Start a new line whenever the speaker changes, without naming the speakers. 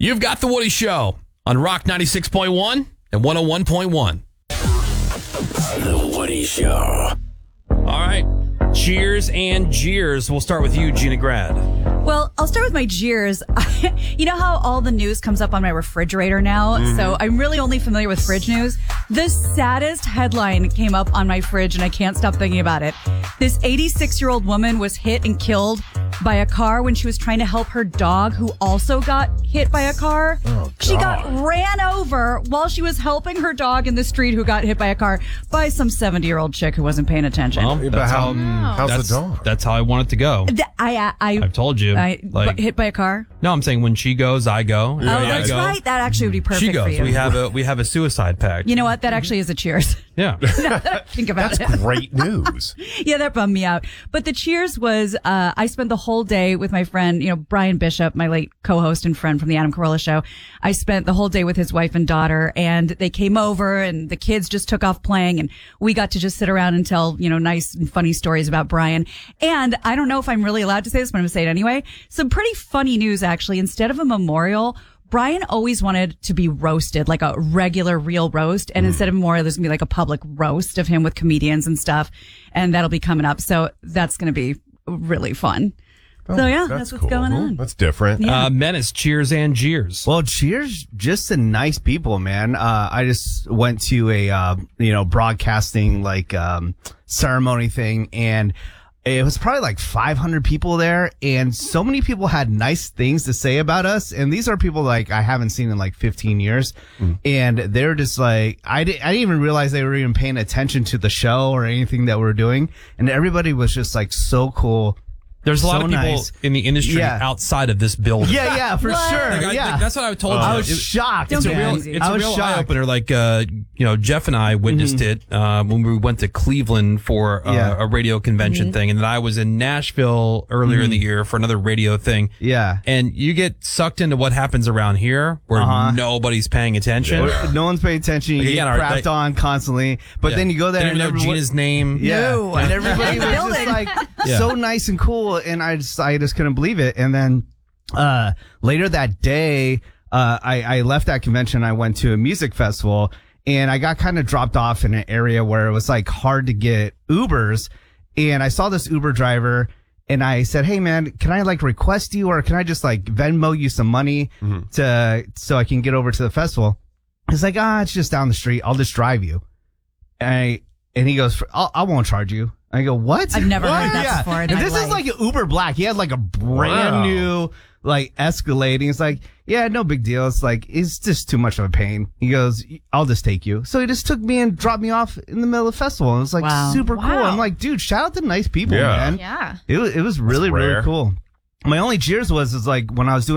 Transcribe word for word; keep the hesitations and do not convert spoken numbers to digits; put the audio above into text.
You've got The Woody Show on Rock ninety-six point one and one oh one point one. The Woody Show. All right. Cheers and jeers. We'll start with you, Gina Grad.
Well, I'll start with my jeers. You know how all the news comes up on my refrigerator now? Mm-hmm. So I'm really only familiar with fridge news. The saddest headline came up on my fridge, and I can't stop thinking about it. This eighty-six-year-old woman was hit and killed by a car when she was trying to help her dog, who also got hit by a car.
Oh,
she got ran over while she was helping her dog in the street, who got hit by a car by some seventy-year-old chick who wasn't paying attention.
Well, that's how,
how's
that's,
the dog?
That's how I want it to go.
The, I, I, I,
I've told you.
I,
like,
hit by a car?
No, I'm saying when she goes, I go.
Oh,
I
that's
go.
right. That actually would be perfect
She goes.
for you.
We have a we have a suicide pact.
You know what? That actually is a cheers.
Yeah.
Now that I think about
That's
it.
great news.
Yeah, that bummed me out. But the cheers was, uh, I spent the whole day with my friend, you know, Brian Bishop, my late co-host and friend from the Adam Carolla Show. I spent the whole day with his wife and daughter, and they came over and the kids just took off playing, and we got to just sit around and tell, you know, nice and funny stories about Brian. And I don't know if I'm really allowed to say this, but I'm going to say it anyway. Some pretty funny news, actually. Instead of a memorial, Brian always wanted to be roasted, like a regular, real roast. And mm. instead of memorial, there's going to be like a public roast of him with comedians and stuff. And that'll be coming up. So that's going to be really fun.
Oh,
so, yeah,
that's,
that's what's
cool.
going on.
That's different.
Yeah.
Uh, Menace, cheers and jeers.
Well, cheers, just to nice people, man. Uh, I just went to a, uh, you know, broadcasting like, um, ceremony thing, and it was probably like five hundred people there, and so many people had nice things to say about us. And these are people like I haven't seen in like fifteen years. Mm. And they're just like, I, di- I didn't even realize they were even paying attention to the show or anything that we were doing. And everybody was just like so cool.
There's a lot
so
of people
nice.
in the industry
Yeah.
outside of this building.
Yeah, yeah, for
What?
sure.
Like, I,
yeah.
like, that's what I told
Uh,
you.
I was
It-
shocked.
Don't
It's a
get
man.
real,
crazy.
it's
I
a
was
real eye
shocked.
opener. Like, uh, you know, Jeff and I witnessed
Mm-hmm.
it uh, when we went to Cleveland for uh,
Yeah.
a radio convention
Mm-hmm.
thing, and then I was in Nashville earlier in the year for another radio thing.
Yeah.
And you get sucked into what happens around here, where
Uh-huh.
nobody's paying attention.
No one's paying attention. You
Like,
get
yeah,
crapped
like-
on constantly. But
Yeah.
then you go there
Didn't
and
even know
everyone-
Gina's name.
Yeah.
No.
And everybody was
Building.
just like
Yeah.
so nice and cool. And I just, I just couldn't believe it. And then, uh, later that day, uh, I, I left that convention. I went to a music festival, and I got kind of dropped off in an area where it was like hard to get Ubers. And I saw this Uber driver, and I said, "Hey man, can I like request you, or can I just like Venmo you some money
Mhm.
to, so I can get over to the festival?" He's like, "Ah, it's just down the street. I'll just drive you." And I, and he goes, I'll, I won't charge you. I go, what?
I've never
What?
heard that
Yeah.
before in
And
my
this
life.
is like an Uber Black. He had like a brand
Wow.
new, like Escalade. He's like, yeah, no big deal. It's like, it's just too much of a pain. He goes, I'll just take you. So he just took me and dropped me off in the middle of the festival. It was like
Wow.
super cool.
Wow.
I'm like, dude, shout out to nice people,
Yeah.
man.
Yeah.
It was, it was really,
rare.
really cool. My only cheers was, is like when I was doing